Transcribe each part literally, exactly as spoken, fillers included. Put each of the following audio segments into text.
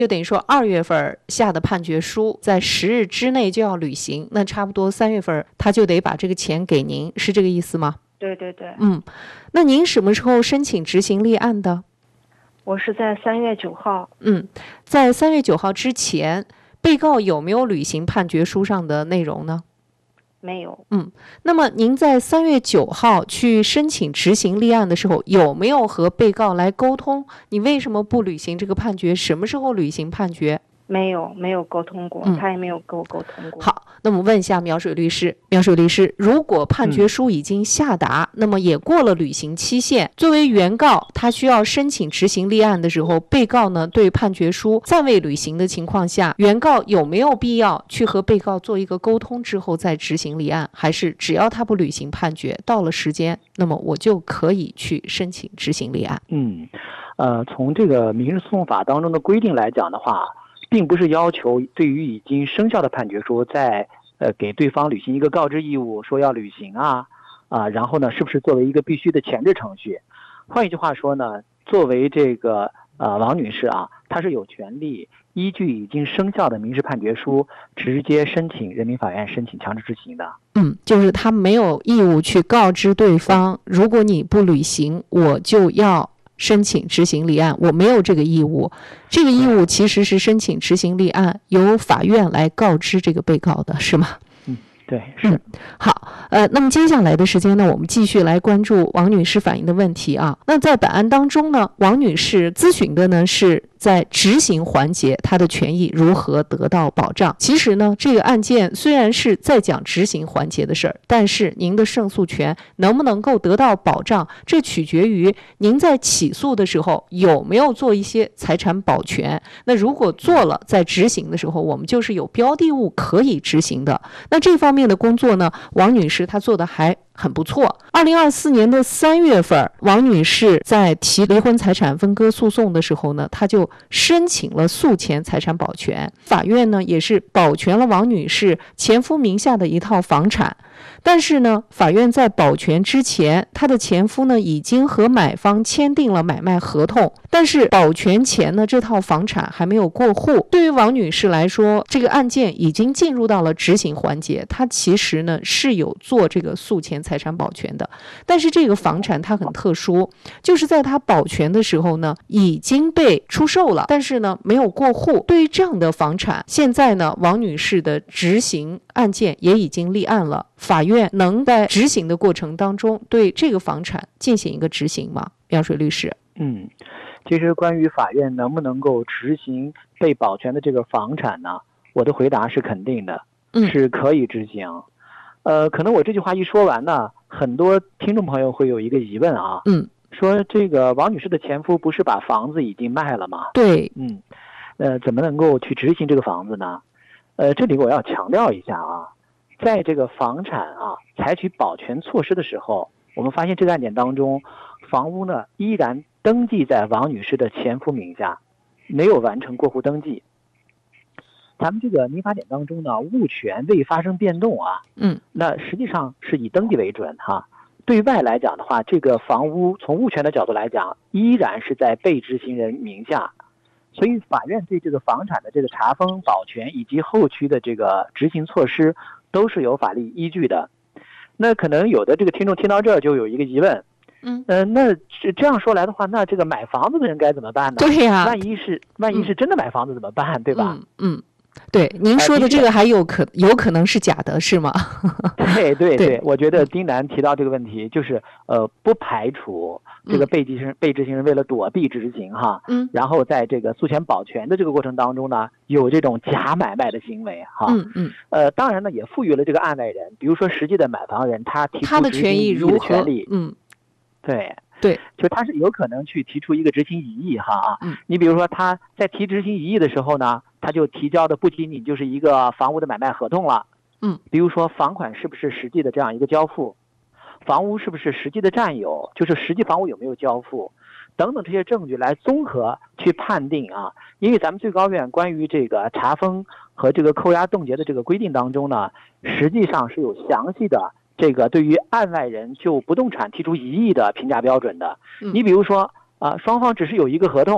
就等于说二月份下的判决书在十日之内就要履行，那差不多三月份他就得把这个钱给您，是这个意思吗？ 对对对。 嗯，那您什么时候申请执行立案的？ 我是在三月九号。 嗯，在三月九号之前，被告有没有履行判决书上的内容呢？ 没有。 嗯，那么您在三月九号去申请执行立案的时候，有没有和被告来沟通？你为什么不履行这个判决？什么时候履行判决？ 没有，没有沟通过，嗯、他也没有跟我沟通过。 好，那么问一下苗水律师，苗水律师，如果判决书已经下达，嗯、那么也过了履行期限，作为原告，他需要申请执行立案的时候，被告呢对判决书暂未履行的情况下，原告有没有必要去和被告做一个沟通之后再执行立案？还是只要他不履行判决，到了时间，那么我就可以去申请执行立案？ 嗯，呃，从这个民事诉讼法当中的规定来讲的话，并不是要求对于已经生效的判决书再呃给对方履行一个告知义务，说要履行啊啊，然后呢是不是作为一个必须的前置程序？换一句话说呢，作为这个呃王女士啊，她是有权利依据已经生效的民事判决书，直接申请人民法院申请强制执行的。 嗯，就是她没有义务去告知对方，如果你不履行，我就要申请执行立案，我没有这个义务。这个义务其实是申请执行立案由法院来告知这个被告的，是吗？ 嗯，对，是。 嗯、好，呃，那么接下来的时间呢，我们继续来关注王女士反映的问题啊。那在本案当中呢，王女士咨询的呢是在执行环节，她的权益如何得到保障？其实呢，这个案件虽然是在讲执行环节的事儿，但是您的胜诉权能不能够得到保障，这取决于您在起诉的时候有没有做一些财产保全。那如果做了，在执行的时候，我们就是有标的物可以执行的。那这方面的工作呢，王女士她做的还很不错。二零二四年的三月份，王女士在提离婚财产分割诉讼的时候呢，她就申请了诉前财产保全，法院呢也是保全了王女士前夫名下的一套房产。但是呢，法院在保全之前，她的前夫呢已经和买方签订了买卖合同，但是保全前呢，这套房产还没有过户。对于王女士来说，这个案件已经进入到了执行环节，她其实呢是有做这个诉前财产保全的。但是这个房产它很特殊，就是在她保全的时候呢，已经被出售了，但是呢没有过户。对于这样的房产，现在呢王女士的执行案件也已经立案了，法院能在执行的过程当中对这个房产进行一个执行吗？苗水律师。 嗯，其实关于法院能不能够执行被保全的这个房产呢，我的回答是肯定的， 嗯， 是可以执行。呃，可能我这句话一说完呢，很多听众朋友会有一个疑问啊， 嗯， 说这个王女士的前夫不是把房子已经卖了吗？ 对， 嗯，呃，怎么能够去执行这个房子呢？呃，这里我要强调一下啊，在这个房产啊采取保全措施的时候，我们发现这个案件当中，房屋呢依然登记在王女士的前夫名下，没有完成过户登记。咱们这个民法典当中呢，物权未发生变动啊， 嗯， 那实际上是以登记为准哈。对外来讲的话，这个房屋从物权的角度来讲，依然是在被执行人名下。所以法院对这个房产的这个查封、保全以及后续的这个执行措施都是有法律依据的。那可能有的这个听众听到这儿就有一个疑问， 嗯， 呃，那这样说来的话，那这个买房子的人该怎么办呢？ 对呀、啊， 万一是万一是真的买房子怎么办，嗯、对吧？ 嗯嗯，对，您说的这个还有可、呃、有可能是假的，是吗？ 对对 对, 对，我觉得丁楠提到这个问题，就是呃，不排除这个被执行人、嗯、被执行人为了躲避执行哈， 嗯， 然后在这个诉前保全的这个过程当中呢，有这种假买卖的行为哈， 嗯嗯， 呃，当然呢，也赋予了这个案外人，比如说实际的买房人，他提出他的权益如何？ 嗯，对。 对， 就他是有可能去提出一个执行异议哈啊， 嗯， 你比如说他在提执行异议的时候呢，他就提交的不仅仅就是一个房屋的买卖合同了， 嗯， 比如说房款是不是实际的这样一个交付，房屋是不是实际的占有，就是实际房屋有没有交付，等等这些证据来综合去判定啊。因为咱们最高院关于这个查封和这个扣押冻结的这个规定当中呢，实际上是有详细的这个对于案外人就不动产提出异议的评价标准的。你比如说啊、呃，双方只是有一个合同，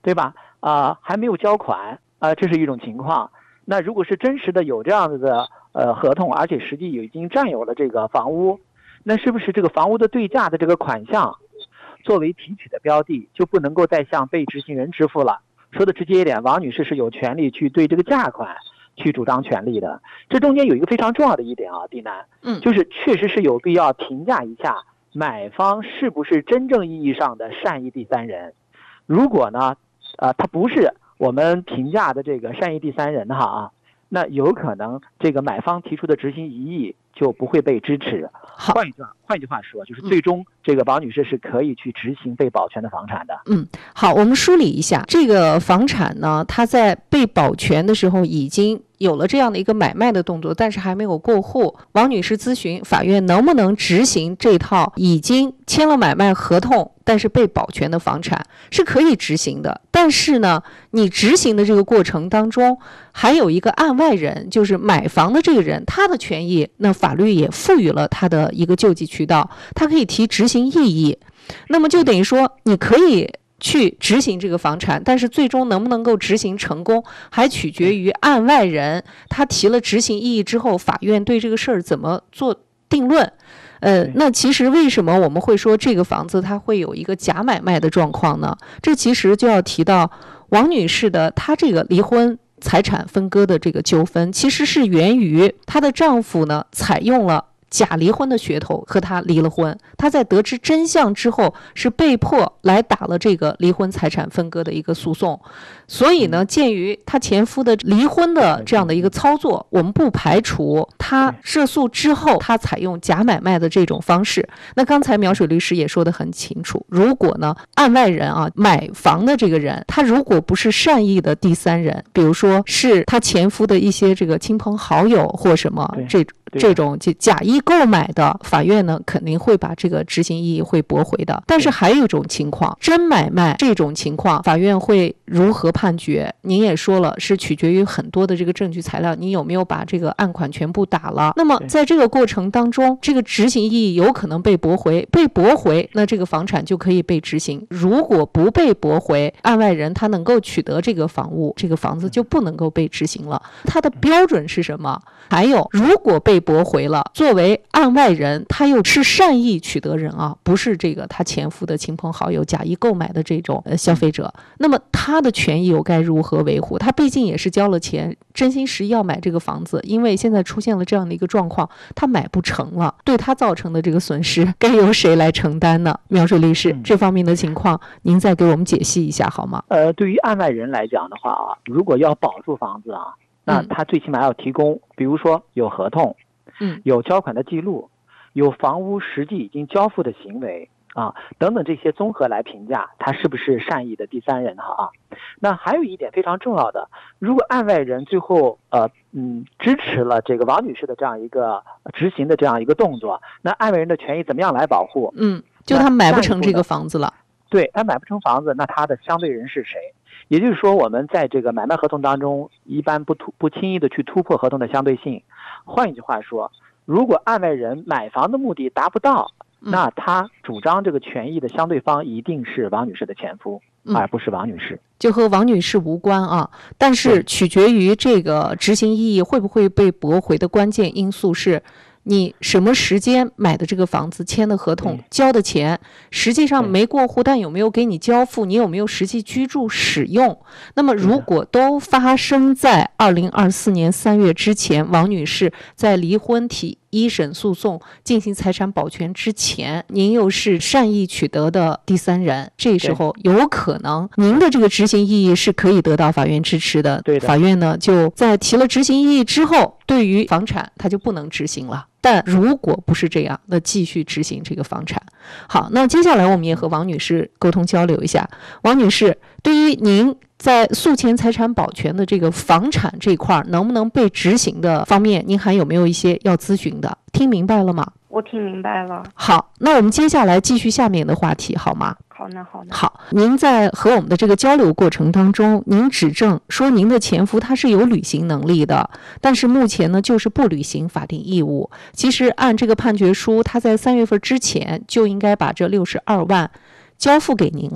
对吧？啊、呃，还没有交款啊、呃，这是一种情况。那如果是真实的有这样子的呃合同，而且实际已经占有了这个房屋，那是不是这个房屋的对价的这个款项作为提取的标的，就不能够再向被执行人支付了？说的直接一点，王女士是有权利去对这个价款去主张权利的。这中间有一个非常重要的一点啊，地南， 嗯， 就是确实是有必要评价一下买方是不是真正意义上的善意第三人。如果呢，呃，他不是我们评价的这个善意第三人哈啊，那有可能这个买方提出的执行异议就不会被支持。换一句话，换句话说，就是最终这个王女士是可以去执行被保全的房产的。 嗯，好，我们梳理一下，这个房产呢，它在被保全的时候已经有了这样的一个买卖的动作，但是还没有过户。王女士咨询法院能不能执行这套已经签了买卖合同但是被保全的房产，是可以执行的。但是呢，你执行的这个过程当中，还有一个案外人，就是买房的这个人，他的权益，那法律也赋予了他的一个救济渠道，他可以提执行异议。那么就等于说，你可以去执行这个房产，但是最终能不能够执行成功，还取决于案外人他提了执行异议之后，法院对这个事儿怎么做定论。呃，那其实为什么我们会说这个房子它会有一个假买卖的状况呢？这其实就要提到王女士的她这个离婚财产分割的这个纠纷，其实是源于她的丈夫呢采用了假离婚的噱头和她离了婚，她在得知真相之后是被迫来打了这个离婚财产分割的一个诉讼。所以呢，鉴于她前夫的离婚的这样的一个操作，我们不排除她涉诉之后她采用假买卖的这种方式。那刚才苗水律师也说得很清楚，如果呢案外人啊买房的这个人，他如果不是善意的第三人，比如说是他前夫的一些这个亲朋好友或什么这这种假意购买的，法院呢肯定会把这个执行异议会驳回的。但是还有一种情况，真买卖这种情况，法院会如何判决？您也说了，是取决于很多的这个证据材料，你有没有把这个案款全部打了。那么在这个过程当中，这个执行异议有可能被驳回，被驳回，那这个房产就可以被执行。如果不被驳回，案外人他能够取得这个房屋，这个房子就不能够被执行了。它的标准是什么？还有，如果被驳回了，作为案外人，他又是善意取得人啊，不是这个他前夫的亲朋好友假意购买的这种呃消费者，那么他的权益又该如何维护？他毕竟也是交了钱，真心实意要买这个房子，因为现在出现了这样的一个状况，他买不成了，对他造成的这个损失该由谁来承担呢？苗水律师，这方面的情况您再给我们解析一下好吗？ 呃，对于案外人来讲的话啊，如果要保住房子啊，那他最起码要提供，比如说有合同， 嗯， 有交款的记录，有房屋实际已经交付的行为啊，等等这些综合来评价他是不是善意的第三人哈啊。那还有一点非常重要的，如果案外人最后呃嗯支持了这个王女士的这样一个执行的这样一个动作，那案外人的权益怎么样来保护？ 嗯，就他买不成这个房子了。 对，他买不成房子，那他的相对人是谁？也就是说，我们在这个买卖合同当中，一般不突不轻易的去突破合同的相对性。换一句话说，如果案外人买房的目的达不到，那他主张这个权益的相对方一定是王女士的前夫，嗯、而不是王女士， 就和王女士无关啊。但是取决于这个执行异议会不会被驳回的关键因素是，你什么时间买的这个房子，签的合同，交的钱，实际上没过户，但有没有给你交付，你有没有实际居住使用？那么如果都发生在二零二四年三月之前，王女士在离婚提一审诉讼进行财产保全之前，您又是善意取得的第三人，这时候有可能您的这个执行异议是可以得到法院支持的。 对的， 法院呢就在提了执行异议之后，对于房产它就不能执行了。但如果不是这样，那继续执行这个房产。好，那接下来我们也和王女士沟通交流一下。王女士，对于您在诉前财产保全的这个房产这块能不能被执行的方面，您还有没有一些要咨询的？听明白了吗？ 我听明白了。 好，那我们接下来继续下面的话题好吗？ 好呢，好呢。 好，您在和我们的这个交流过程当中，您指证说您的前夫他是有履行能力的，但是目前呢就是不履行法定义务。其实按这个判决书，他在三月份之前就应该把这六十二万交付给您了。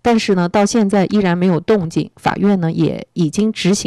但是呢，到现在依然没有动静，法院呢也已经执行